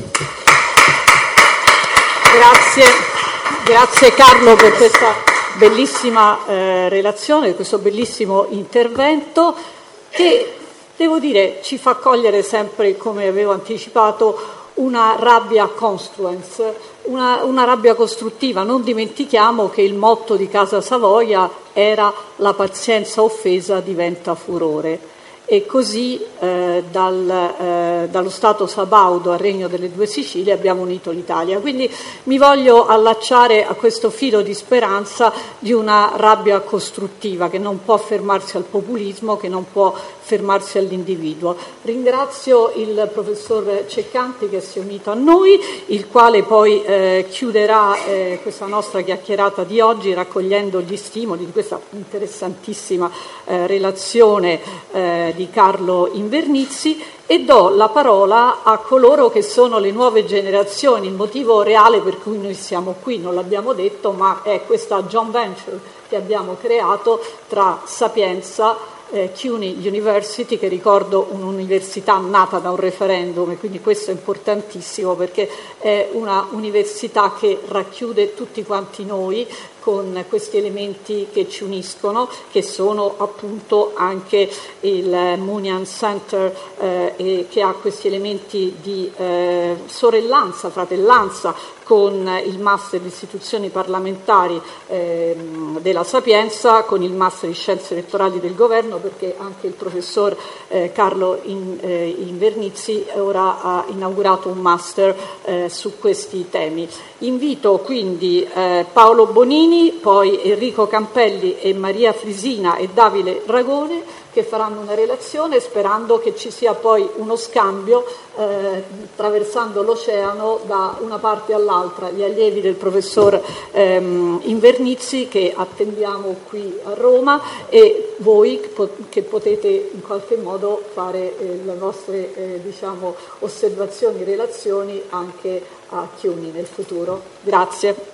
Grazie. Grazie Carlo per questa bellissima eh, relazione, questo bellissimo intervento che, devo dire, ci fa cogliere sempre, come avevo anticipato, una rabbia construens, una, una rabbia costruttiva. Non dimentichiamo che il motto di Casa Savoia era «La pazienza offesa diventa furore». E così eh, dal, eh, dallo Stato sabaudo al Regno delle Due Sicilie abbiamo unito l'Italia. Quindi mi voglio allacciare a questo filo di speranza di una rabbia costruttiva che non può fermarsi al populismo, che non può fermarsi all'individuo. Ringrazio il professor Ceccanti che si è unito a noi, il quale poi eh, chiuderà eh, questa nostra chiacchierata di oggi raccogliendo gli stimoli di questa interessantissima eh, relazione eh, di Carlo Invernizzi, e do la parola a coloro che sono le nuove generazioni. Il motivo reale per cui noi siamo qui non l'abbiamo detto, ma è questa joint venture che abbiamo creato tra Sapienza, Eh, CUNY University, che ricordo un'università nata da un referendum, e quindi questo è importantissimo perché è una università che racchiude tutti quanti noi con questi elementi che ci uniscono, che sono appunto anche il Munian Center eh, e che ha questi elementi di eh, sorellanza, fratellanza con il Master di Istituzioni Parlamentari eh, della Sapienza, con il Master di Scienze Elettorali del Governo, perché anche il professor eh, Carlo In, eh, Invernizzi ora ha inaugurato un Master eh, su questi temi. Invito quindi eh, Paolo Bonini, poi Enrico Campelli e Maria Frisina e Davide Ragone, che faranno una relazione, sperando che ci sia poi uno scambio eh, attraversando l'oceano da una parte all'altra, gli allievi del professor ehm, Invernizzi che attendiamo qui a Roma, e voi che potete in qualche modo fare eh, le vostre eh, diciamo, osservazioni, relazioni anche a CUNY nel futuro. Grazie.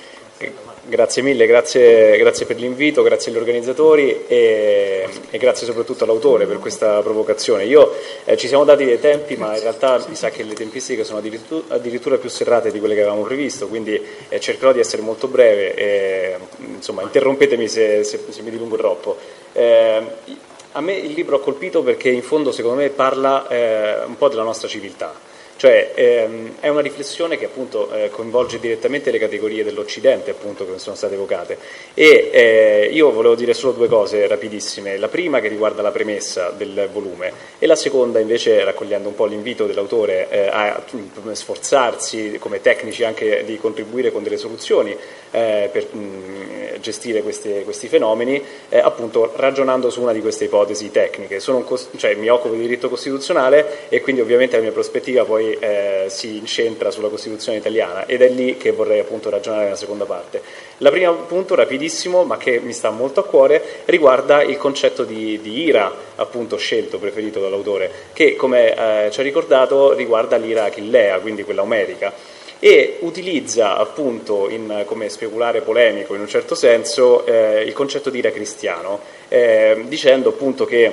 Grazie mille, grazie, grazie per l'invito, grazie agli organizzatori e, e grazie soprattutto all'autore per questa provocazione. Io eh, ci siamo dati dei tempi, ma in realtà mi sa che le tempistiche sono addirittura, addirittura più serrate di quelle che avevamo previsto, quindi eh, cercherò di essere molto breve e insomma interrompetemi se, se, se mi dilungo troppo. Eh, a me il libro ha colpito perché in fondo secondo me parla eh, un po' della nostra civiltà. Cioè ehm, è una riflessione che appunto eh, coinvolge direttamente le categorie dell'Occidente, appunto, che sono state evocate, e eh, io volevo dire solo due cose rapidissime. La prima che riguarda la premessa del volume, e la seconda invece, raccogliendo un po' l'invito dell'autore eh, a sforzarsi come tecnici anche di contribuire con delle soluzioni eh, per mh, gestire queste, questi fenomeni, eh, appunto ragionando su una di queste ipotesi tecniche. Sono un cos- cioè, mi occupo di diritto costituzionale e quindi ovviamente la mia prospettiva poi poi eh, si incentra sulla Costituzione italiana, ed è lì che vorrei appunto ragionare nella seconda parte. La prima punto, rapidissimo, ma che mi sta molto a cuore, riguarda il concetto di, di ira, appunto scelto, preferito dall'autore, che come eh, ci ha ricordato riguarda l'ira achillea, quindi quella omerica, e utilizza appunto in, come speculare polemico in un certo senso eh, il concetto di ira cristiano, eh, dicendo appunto che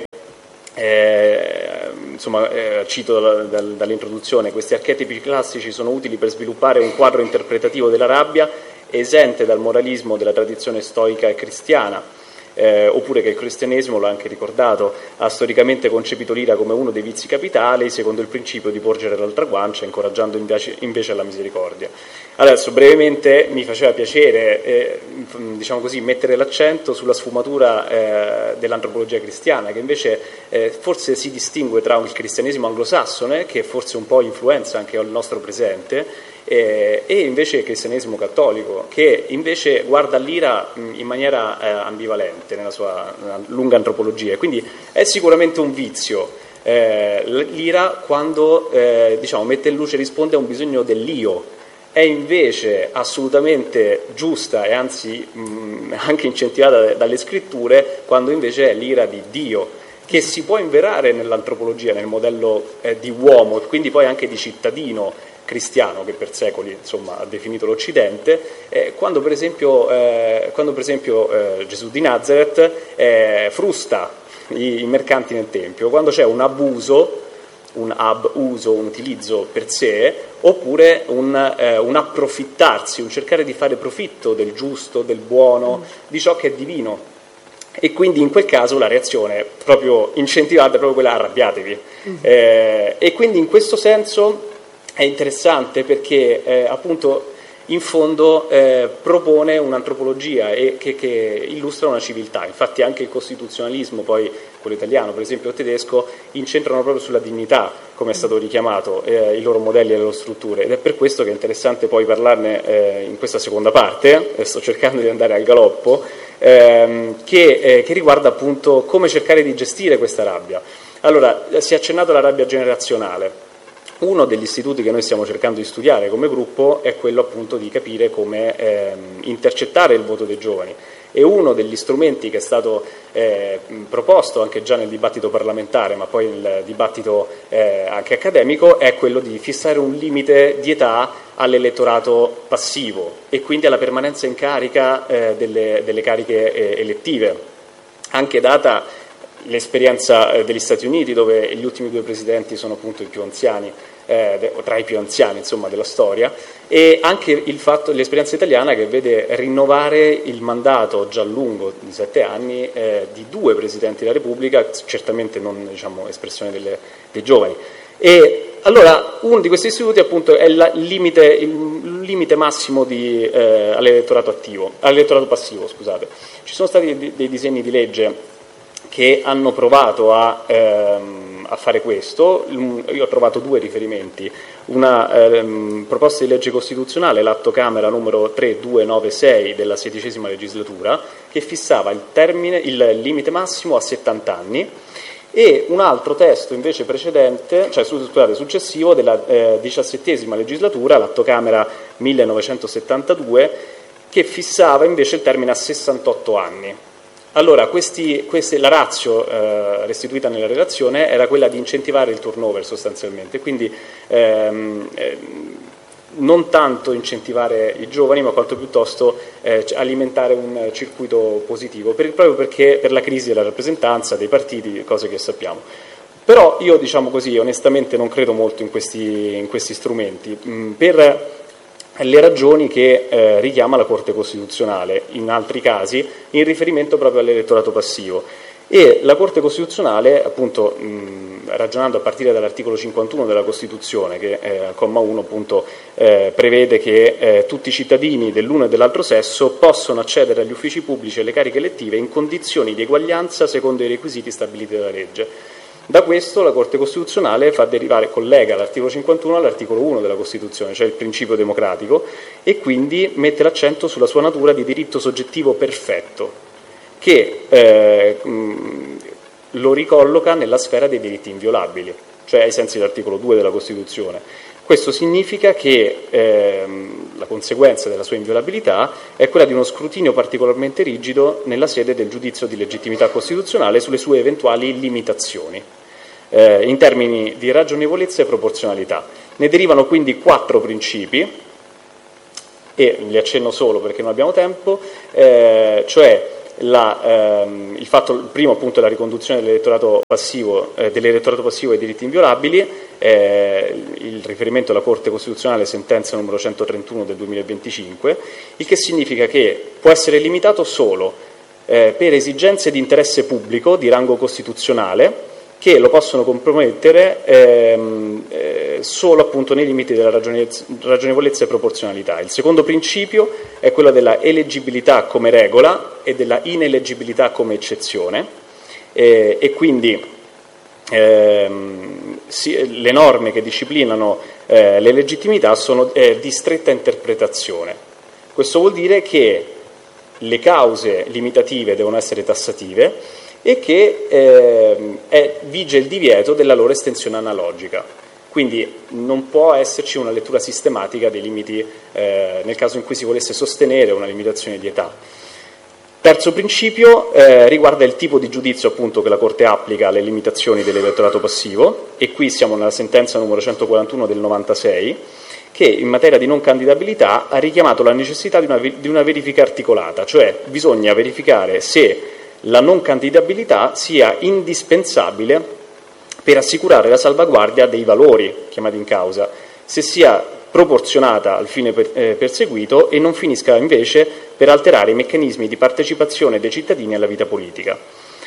eh, insomma eh, cito dal, dal, dall'introduzione: questi archetipi classici sono utili per sviluppare un quadro interpretativo della rabbia esente dal moralismo della tradizione stoica e cristiana. Eh, oppure che il cristianesimo, l'ha anche ricordato, ha storicamente concepito l'ira come uno dei vizi capitali, secondo il principio di porgere l'altra guancia, incoraggiando invece, invece alla misericordia. Adesso brevemente mi faceva piacere eh, diciamo così, mettere l'accento sulla sfumatura eh, dell'antropologia cristiana, che invece eh, forse si distingue tra il cristianesimo anglosassone, che forse un po' influenza anche il nostro presente, Eh, e invece il cristianesimo cattolico, che invece guarda l'ira mh, in maniera eh, ambivalente nella sua nella lunga antropologia. Quindi è sicuramente un vizio eh, l'ira quando eh, diciamo, mette in luce, risponde a un bisogno dell'io. È invece assolutamente giusta e anzi mh, anche incentivata dalle scritture quando invece è l'ira di Dio, che si può inverare nell'antropologia, nel modello eh, di uomo e quindi poi anche di cittadino cristiano che per secoli insomma, ha definito l'Occidente, eh, quando per esempio, eh, quando per esempio eh, Gesù di Nazareth eh, frusta i, i mercanti nel Tempio, quando c'è un abuso, un abuso, un utilizzo per sé, oppure un, eh, un approfittarsi, un cercare di fare profitto del giusto, del buono, di ciò che è divino. E quindi in quel caso la reazione proprio incentivata è proprio quella: arrabbiatevi. Mm-hmm. Eh, e quindi in questo senso è interessante perché eh, appunto in fondo eh, propone un'antropologia e che, che illustra una civiltà. Infatti anche il costituzionalismo, poi quello italiano per esempio o tedesco, incentrano proprio sulla dignità, come è stato richiamato, eh, i loro modelli e le loro strutture, ed è per questo che è interessante poi parlarne eh, in questa seconda parte, eh, sto cercando di andare al galoppo, ehm, che, eh, che riguarda appunto come cercare di gestire questa rabbia. Allora, si è accennato alla rabbia generazionale. Uno degli istituti che noi stiamo cercando di studiare come gruppo è quello appunto di capire come ehm, intercettare il voto dei giovani, e uno degli strumenti che è stato eh, proposto anche già nel dibattito parlamentare, ma poi nel dibattito eh, anche accademico, è quello di fissare un limite di età all'elettorato passivo e quindi alla permanenza in carica eh, delle, delle cariche eh, elettive, anche data l'esperienza eh, degli Stati Uniti, dove gli ultimi due presidenti sono appunto i più anziani, eh, de, tra i più anziani insomma della storia, e anche il fatto, l'esperienza italiana che vede rinnovare il mandato già lungo di sette anni eh, di due presidenti della Repubblica, certamente non diciamo espressione delle, dei giovani. E allora uno di questi istituti appunto è il limite, il limite massimo di, eh, all'elettorato attivo, all'elettorato passivo, scusate. Ci sono stati dei, dei disegni di legge che hanno provato a, ehm, a fare questo. Io ho trovato due riferimenti: una ehm, proposta di legge costituzionale, l'atto Camera numero tre due nove sei della sedicesima legislatura, che fissava il termine, il limite massimo a settanta anni, e un altro testo invece precedente, cioè scusate, successivo, della eh, diciassettesima legislatura, l'atto Camera millenovecentosettantadue, che fissava invece il termine a sessantotto anni. Allora, questi, queste, la ratio eh, restituita nella relazione era quella di incentivare il turnover sostanzialmente, quindi ehm, eh, non tanto incentivare i giovani, ma quanto piuttosto eh, alimentare un circuito positivo, per, proprio perché per la crisi della rappresentanza, dei partiti, cose che sappiamo. Però io, diciamo così, onestamente non credo molto in questi, in questi strumenti, mh, per le ragioni che eh, richiama la Corte Costituzionale in altri casi in riferimento proprio all'elettorato passivo. E la Corte Costituzionale, appunto, mh, ragionando a partire dall'articolo cinquantuno della Costituzione, che eh, al comma uno appunto eh, prevede che eh, tutti i cittadini dell'uno e dell'altro sesso possono accedere agli uffici pubblici e alle cariche elettive in condizioni di eguaglianza secondo i requisiti stabiliti dalla legge. Da questo la Corte Costituzionale fa derivare, collega l'articolo cinquantuno all'articolo uno della Costituzione, cioè il principio democratico, e quindi mette l'accento sulla sua natura di diritto soggettivo perfetto, che eh, mh, lo ricolloca nella sfera dei diritti inviolabili. cioè ai sensi dell'articolo due della Costituzione. Questo significa che ehm, la conseguenza della sua inviolabilità è quella di uno scrutinio particolarmente rigido nella sede del giudizio di legittimità costituzionale sulle sue eventuali limitazioni, eh, in termini di ragionevolezza e proporzionalità. Ne derivano quindi quattro principi, e li accenno solo perché non abbiamo tempo, eh, cioè La, ehm, il, fatto, il primo appunto è la riconduzione dell'elettorato passivo, eh, dell'elettorato passivo ai diritti inviolabili, eh, il riferimento alla Corte Costituzionale sentenza numero centotrentuno del duemilaventicinque, il che significa che può essere limitato solo eh, per esigenze di interesse pubblico di rango costituzionale che lo possono compromettere ehm, eh, solo appunto nei limiti della ragionevolezza e proporzionalità. Il secondo principio è quello della eleggibilità come regola e della ineleggibilità come eccezione, eh, e quindi ehm, si, le norme che disciplinano eh, le legittimità sono eh, di stretta interpretazione. Questo vuol dire che le cause limitative devono essere tassative e che eh, è, vige il divieto della loro estensione analogica. Quindi non può esserci una lettura sistematica dei limiti eh, nel caso in cui si volesse sostenere una limitazione di età. Terzo principio eh, riguarda il tipo di giudizio appunto che la Corte applica alle limitazioni dell'elettorato passivo, e qui siamo nella sentenza numero centoquarantuno del novantasei, che in materia di non candidabilità ha richiamato la necessità di una, di una verifica articolata, cioè bisogna verificare se la non candidabilità sia indispensabile per assicurare la salvaguardia dei valori chiamati in causa, se sia proporzionata al fine per, eh, perseguito e non finisca invece per alterare i meccanismi di partecipazione dei cittadini alla vita politica.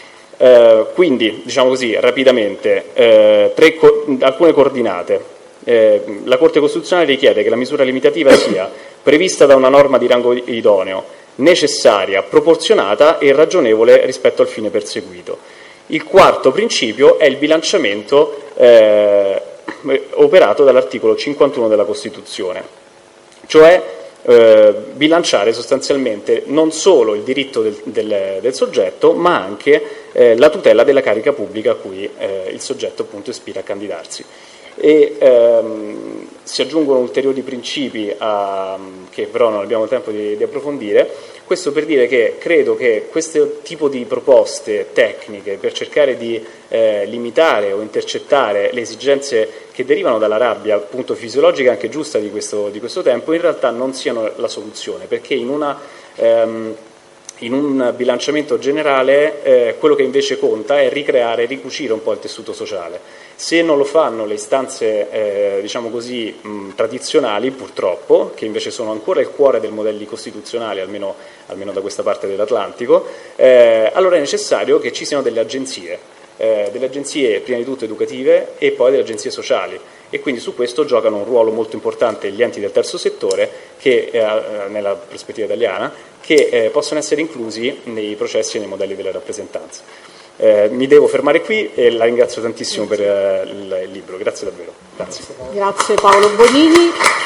Eh, quindi, diciamo così, rapidamente, eh, tre co- alcune coordinate. Eh, la Corte Costituzionale richiede che la misura limitativa sia prevista da una norma di rango idoneo, necessaria, proporzionata e ragionevole rispetto al fine perseguito. Il quarto principio è il bilanciamento eh, operato dall'articolo cinquantuno della Costituzione, cioè eh, bilanciare sostanzialmente non solo il diritto del, del, del soggetto, ma anche eh, la tutela della carica pubblica a cui eh, il soggetto appunto ispira a candidarsi. E ehm, si aggiungono ulteriori principi a, che però non abbiamo tempo di, di approfondire. Questo per dire che credo che questo tipo di proposte tecniche per cercare di eh, limitare o intercettare le esigenze che derivano dalla rabbia appunto fisiologica anche giusta di questo, di questo tempo in realtà non siano la soluzione, perché in una ehm, in un bilanciamento generale eh, quello che invece conta è ricreare, ricucire un po' il tessuto sociale. Se non lo fanno le istanze eh, diciamo così mh, tradizionali, purtroppo, che invece sono ancora il cuore dei modelli costituzionali, almeno, almeno da questa parte dell'Atlantico, eh, allora è necessario che ci siano delle agenzie, eh, delle agenzie prima di tutto educative e poi delle agenzie sociali, e quindi su questo giocano un ruolo molto importante gli enti del terzo settore che, eh, nella prospettiva italiana, che eh, possono essere inclusi nei processi e nei modelli della rappresentanza. Eh, mi devo fermare qui e la ringrazio tantissimo per eh, il, il libro, grazie davvero. Grazie, grazie Paolo Bonini.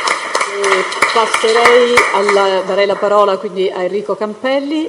E passerei alla, darei la parola quindi a Enrico Campelli.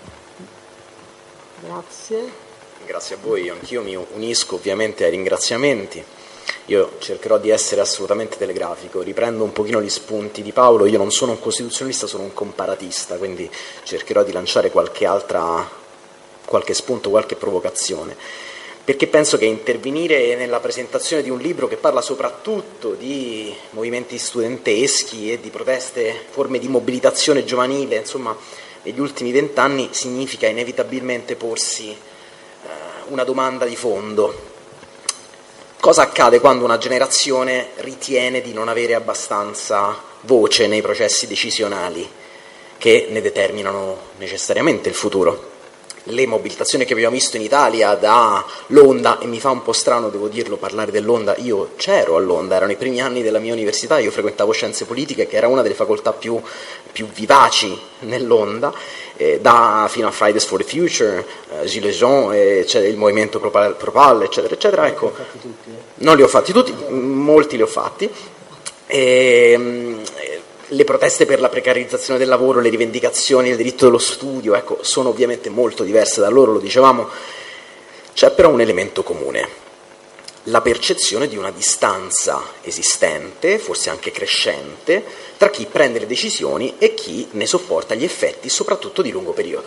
Grazie. Grazie a voi, anch'io mi unisco ovviamente ai ringraziamenti. Io cercherò di essere assolutamente telegrafico, riprendo un pochino gli spunti di Paolo. Io non sono un costituzionalista, sono un comparatista, quindi cercherò di lanciare qualche altra, qualche spunto, qualche provocazione, perché penso che intervenire nella presentazione di un libro che parla soprattutto di movimenti studenteschi e di proteste, forme di mobilitazione giovanile, insomma, negli ultimi vent'anni, significa inevitabilmente porsi eh, una domanda di fondo. Cosa accade quando una generazione ritiene di non avere abbastanza voce nei processi decisionali che ne determinano necessariamente il futuro? Le mobilitazioni che abbiamo visto in Italia da Londra, e mi fa un po' strano, devo dirlo, parlare dell'Onda, io c'ero a Londra, erano i primi anni della mia università, io frequentavo scienze politiche, che era una delle facoltà più, più vivaci nell'Onda, eh, da, fino a Fridays for the Future, eh, Gilets jaunes, eh, cioè il movimento Propal, Propal, eccetera, eccetera. Ecco, non li ho fatti tutti, molti li ho fatti. E, le proteste per la precarizzazione del lavoro, le rivendicazioni del diritto dello studio, ecco, sono ovviamente molto diverse da loro, lo dicevamo. C'è però un elemento comune. la percezione di una distanza esistente, forse anche crescente, tra chi prende le decisioni e chi ne sopporta gli effetti, soprattutto di lungo periodo.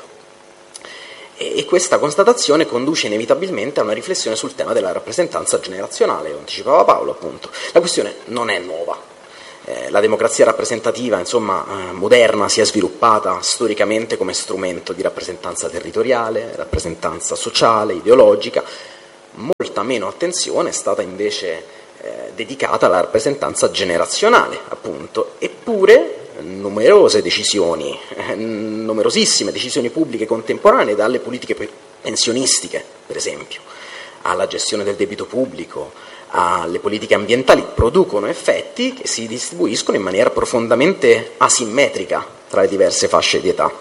E, e questa constatazione conduce inevitabilmente a una riflessione sul tema della rappresentanza generazionale, lo anticipava Paolo appunto. La questione non è nuova. Eh, la democrazia rappresentativa, insomma, eh, moderna si è sviluppata storicamente come strumento di rappresentanza territoriale, rappresentanza sociale, ideologica. Molta meno attenzione è stata invece eh, dedicata alla rappresentanza generazionale, appunto, eppure numerose decisioni, eh, numerosissime decisioni pubbliche contemporanee, dalle politiche pensionistiche, per esempio, alla gestione del debito pubblico, alle politiche ambientali, producono effetti che si distribuiscono in maniera profondamente asimmetrica tra le diverse fasce di età.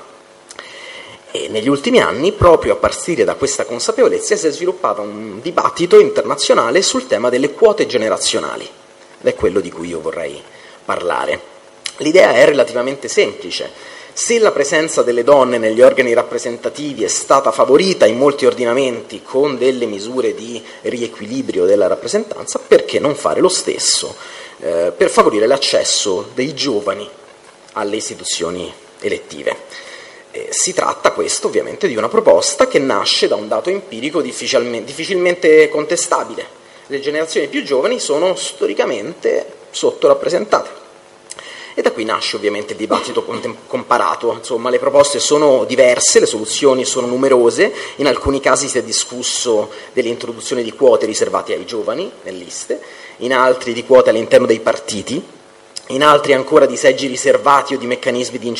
E negli ultimi anni, proprio a partire da questa consapevolezza, si è sviluppato un dibattito internazionale sul tema delle quote generazionali, ed è quello di cui io vorrei parlare. L'idea è relativamente semplice. Se la presenza delle donne negli organi rappresentativi è stata favorita in molti ordinamenti con delle misure di riequilibrio della rappresentanza, perché non fare lo stesso eh, per favorire l'accesso dei giovani alle istituzioni elettive? Eh, si tratta, questo ovviamente, di una proposta che nasce da un dato empirico difficilmente, difficilmente contestabile. Le generazioni più giovani sono storicamente sottorappresentate. E da qui nasce ovviamente il dibattito comparato. Insomma, le proposte sono diverse, le soluzioni sono numerose. In alcuni casi si è discusso dell'introduzione di quote riservate ai giovani nelle liste, in altri di quote all'interno dei partiti, in altri ancora di seggi riservati o di meccanismi di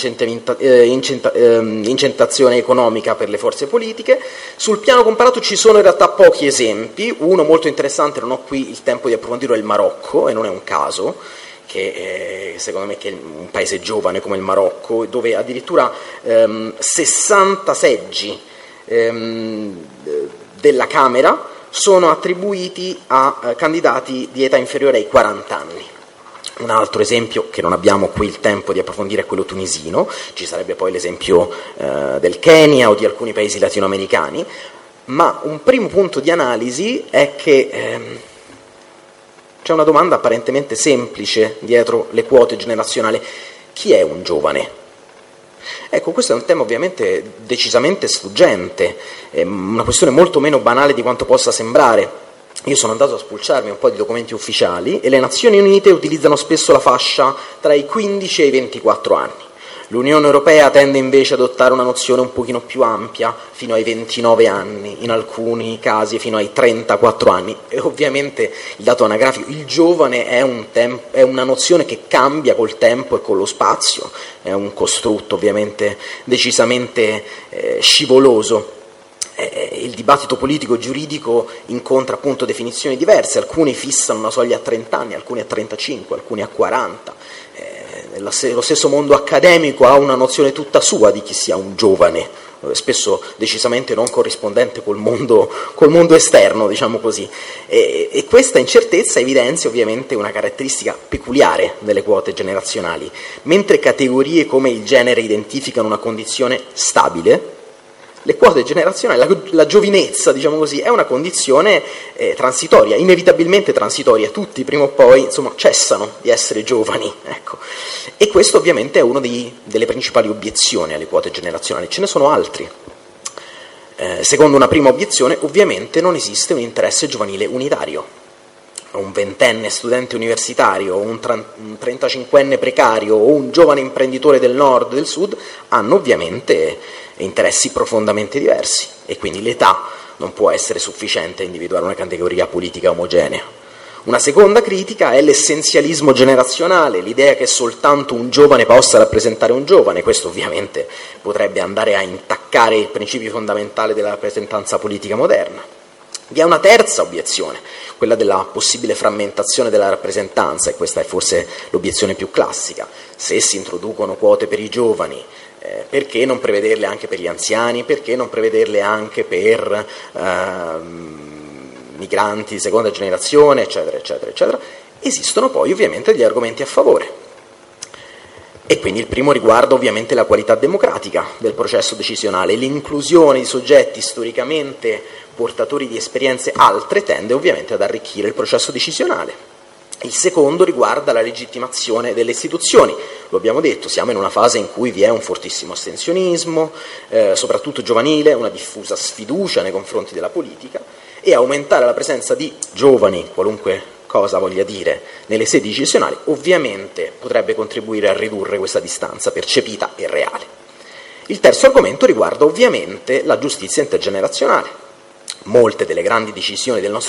incentivazione economica per le forze politiche. Sul piano comparato ci sono in realtà pochi esempi. Uno molto interessante, non ho qui il tempo di approfondirlo, è il Marocco, e non è un caso, che è, secondo me, che è un paese giovane come il Marocco, dove addirittura ehm, sessanta seggi ehm, della Camera sono attribuiti a eh, candidati di età inferiore ai quaranta anni. Un altro esempio, che non abbiamo qui il tempo di approfondire, è quello tunisino. Ci sarebbe poi l'esempio eh, del Kenya o di alcuni paesi latinoamericani, ma un primo punto di analisi è che ehm, c'è una domanda apparentemente semplice dietro le quote generazionali: chi è un giovane? Ecco, questo è un tema ovviamente decisamente sfuggente, è una questione molto meno banale di quanto possa sembrare. Io sono andato a spulciarmi un po' di documenti ufficiali e le Nazioni Unite utilizzano spesso la fascia tra i quindici e i ventiquattro anni. L'Unione Europea tende invece ad adottare una nozione un pochino più ampia, fino ai ventinove anni, in alcuni casi fino ai trentaquattro anni. E ovviamente il dato anagrafico, il giovane è, un temp- è una nozione che cambia col tempo e con lo spazio, è un costrutto ovviamente decisamente eh, scivoloso. Eh, il dibattito politico-giuridico incontra appunto definizioni diverse, alcuni fissano una soglia a trenta anni, alcuni a trentacinque, alcuni a quaranta. Eh, lo stesso mondo accademico ha una nozione tutta sua di chi sia un giovane, spesso decisamente non corrispondente col mondo, col mondo esterno, diciamo così. E, e questa incertezza evidenzia ovviamente una caratteristica peculiare delle quote generazionali. Mentre categorie come il genere identificano una condizione stabile, le quote generazionali, la, la giovinezza, diciamo così, è una condizione eh, transitoria, inevitabilmente transitoria. Tutti prima o poi, insomma, cessano di essere giovani, ecco. E questo ovviamente è una delle principali obiezioni alle quote generazionali. Ce ne sono altri. Eh, secondo una prima obiezione, ovviamente non esiste un interesse giovanile unitario. Un ventenne studente universitario, un trentacinquenne precario o un giovane imprenditore del nord o del sud hanno ovviamente interessi profondamente diversi, e quindi l'età non può essere sufficiente a individuare una categoria politica omogenea. Una seconda critica è l'essenzialismo generazionale, l'idea che soltanto un giovane possa rappresentare un giovane. Questo ovviamente potrebbe andare a intaccare il principio fondamentale della rappresentanza politica moderna. Vi è una terza obiezione, quella della possibile frammentazione della rappresentanza, e questa è forse l'obiezione più classica. Se si introducono quote per i giovani, eh, perché non prevederle anche per gli anziani? Perché non prevederle anche per ehm, migranti di seconda generazione, eccetera, eccetera, eccetera? Esistono poi ovviamente gli argomenti a favore. E quindi il primo riguarda ovviamente la qualità democratica del processo decisionale. L'inclusione di soggetti storicamente portatori di esperienze altre tende ovviamente ad arricchire il processo decisionale. Il secondo riguarda la legittimazione delle istituzioni. Lo abbiamo detto, siamo in una fase in cui vi è un fortissimo astensionismo, eh, soprattutto giovanile, una diffusa sfiducia nei confronti della politica, e aumentare la presenza di giovani, qualunque cosa voglia dire, nelle sedi decisionali, ovviamente potrebbe contribuire a ridurre questa distanza percepita e reale. Il terzo argomento riguarda ovviamente la giustizia intergenerazionale. Molte delle grandi decisioni del nostro